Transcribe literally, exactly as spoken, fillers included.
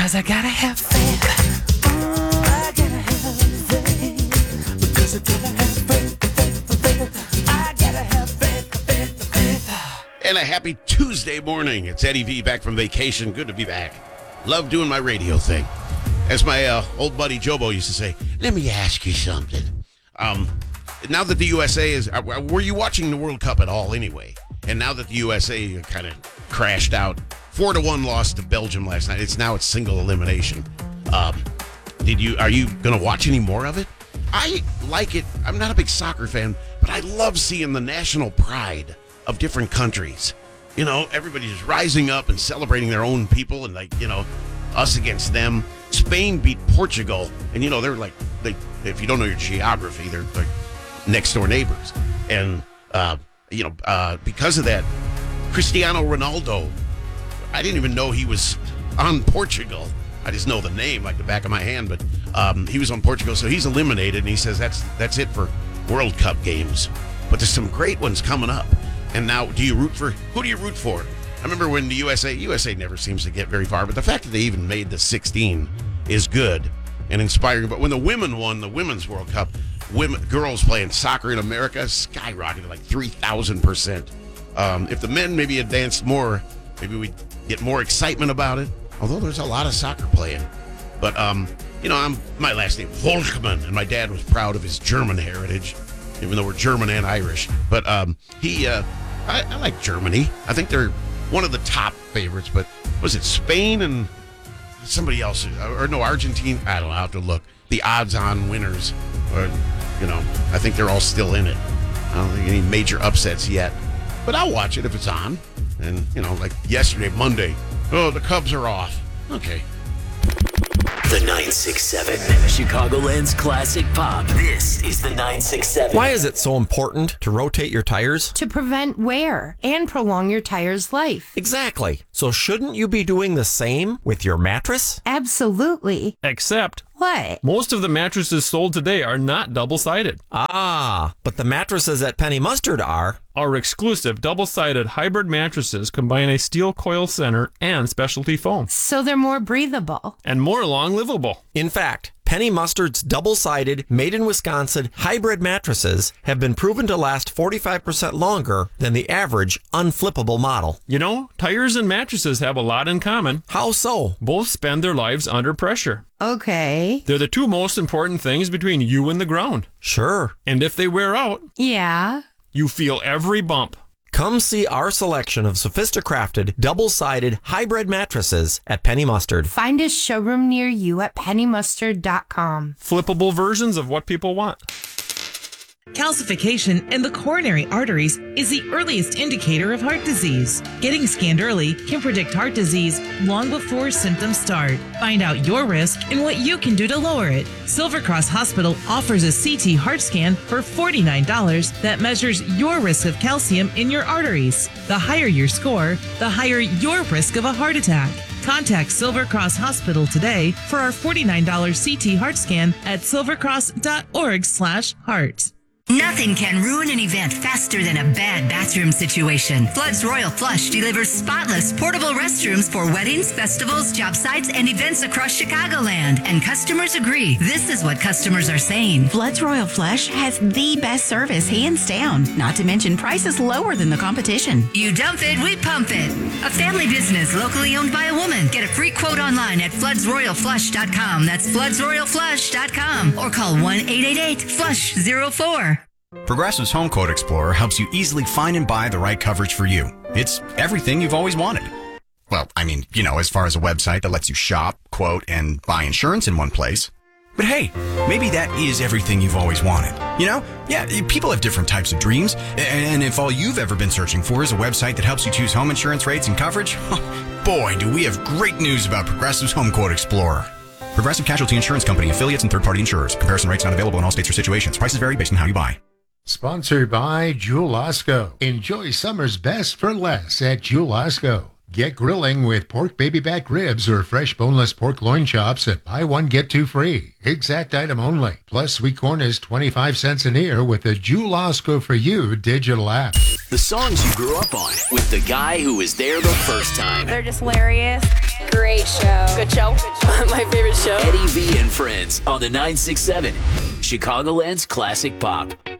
Because I gotta have faith. I gotta have faith. Because I gotta have faith, faith, faith. I gotta have faith, faith, faith. And a happy Tuesday morning. It's Eddie V back from vacation. Good to be back. Love doing my radio thing. As my uh, old buddy Jobo used to say, let me ask you something. Um, now that the U S A is... Uh, were you watching the World Cup at all anyway? And now that the U S A kind of crashed out, four to one loss to Belgium last night. It's now it's single elimination. Um, did you? Are you going to watch any more of it? I like it. I'm not a big soccer fan, but I love seeing the national pride of different countries. You know, everybody's rising up and celebrating their own people, and like you know, us against them. Spain beat Portugal, and you know they're like, they, if you don't know your geography, they're like next door neighbors, and uh, you know uh, because of that, Cristiano Ronaldo. I didn't even know he was on Portugal. I just know the name like the back of my hand, but um, he was on Portugal, so he's eliminated, and he says that's that's it for World Cup games. But there's some great ones coming up. And now, do you root for, who do you root for? I remember when the U S A, U S A never seems to get very far, but the fact that they even made the sixteen is good and inspiring. But when the women won the Women's World Cup, women, girls playing soccer in America skyrocketed like three thousand percent. Um, if the men maybe advanced more, maybe we'd get more excitement about it. Although there's a lot of soccer playing. But, um, you know, I'm my last name, Volkmann, and my dad was proud of his German heritage, even though we're German and Irish. But um, he, uh, I, I like Germany. I think they're one of the top favorites. But was it Spain and somebody else? Or no, Argentina? I don't know. I'll have to look. The odds-on winners, or, you know, I think they're all still in it. I don't think any major upsets yet. But I'll watch it if it's on. And, you know, like yesterday, Monday, oh, the Cubs are off. Okay. The nine six seven, Chicagoland's classic pop. This is the nine six seven. Why is it so important to rotate your tires? To prevent wear and prolong your tire's life. Exactly. So shouldn't you be doing the same with your mattress? Absolutely. Except... What? Most of the mattresses sold today are not double-sided. Ah, but the mattresses at Penny Mustard are. Our exclusive double-sided hybrid mattresses combine a steel coil center and specialty foam. So they're more breathable. And more long-livable. In fact, Penny Mustard's double-sided, made-in-Wisconsin hybrid mattresses have been proven to last forty-five percent longer than the average unflippable model. You know, tires and mattresses have a lot in common. How so? Both spend their lives under pressure. Okay. They're the two most important things between you and the ground. Sure. And if they wear out, yeah, you feel every bump. Come see our selection of sophisticrafted, double-sided hybrid mattresses at Penny Mustard. Find a showroom near you at penny mustard dot com. Flippable versions of what people want. Calcification in the coronary arteries is the earliest indicator of heart disease. Getting scanned early can predict heart disease long before symptoms start. Find out your risk and what you can do to lower it. Silver Cross Hospital offers a C T heart scan for forty-nine dollars that measures your risk of calcium in your arteries. The higher your score, the higher your risk of a heart attack. Contact Silver Cross Hospital today for our forty-nine dollars C T heart scan at silvercross dot org slash heart. Nothing can ruin an event faster than a bad bathroom situation. Flood's Royal Flush delivers spotless, portable restrooms for weddings, festivals, job sites, and events across Chicagoland. And customers agree. This is what customers are saying. Flood's Royal Flush has the best service, hands down. Not to mention prices lower than the competition. You dump it, we pump it. A family business locally owned by a woman. Get a free quote online at floods royal flush dot com. That's floods royal flush dot com. Or call one eight eight eight flush zero four. Progressive's Home Quote Explorer helps you easily find and buy the right coverage for you. It's everything you've always wanted. Well, I mean, you know, as far as a website that lets you shop, quote, and buy insurance in one place. But hey, maybe that is everything you've always wanted. You know? Yeah, people have different types of dreams. And if all you've ever been searching for is a website that helps you choose home insurance rates and coverage, boy, do we have great news about Progressive's Home Quote Explorer. Progressive Casualty Insurance Company, affiliates, and third-party insurers. Comparison rates not available in all states or situations. Prices vary based on how you buy. Sponsored by Jewel Osco. Enjoy summer's best for less at Jewel Osco. Get grilling with pork baby back ribs or fresh boneless pork loin chops at buy one, get two free. Exact item only. Plus, sweet corn is twenty-five cents an ear with the Jewel Osco for You digital app. The songs you grew up on with the guy who was there the first time. They're just hilarious. Great show. Good show. My favorite show. Eddie V and Friends on the nine six seven, Chicagoland's classic pop.